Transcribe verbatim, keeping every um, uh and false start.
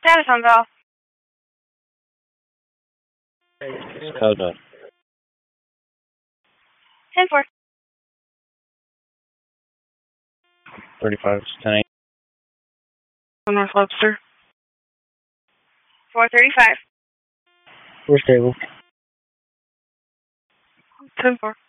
Status on Val. Code nine. ten four. thirty-five, ten eight. North Webster. four thirty-five. We're stable. ten four.